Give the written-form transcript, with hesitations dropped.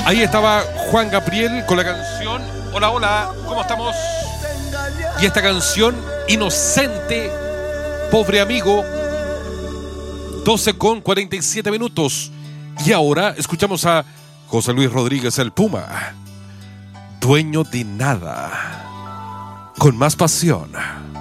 Ahí estaba Juan Gabriel con la canción Hola, hola, ¿cómo estamos? Y esta canción, Inocente, pobre amigo, 12:47. Y ahora escuchamos a José Luis Rodríguez el Puma, Dueño de Nada, con más pasión.